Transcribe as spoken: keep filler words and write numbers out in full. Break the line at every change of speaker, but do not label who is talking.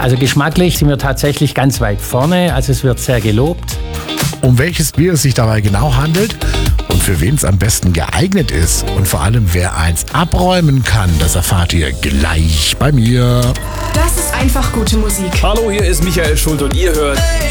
Also geschmacklich sind wir tatsächlich ganz weit vorne. Also es wird sehr gelobt.
Um welches Bier es sich dabei genau handelt und für wen es am besten geeignet ist und vor allem wer eins abräumen kann, das erfahrt ihr gleich bei mir.
Das ist einfach gute Musik.
Hallo, hier ist Michael Schulte und ihr hört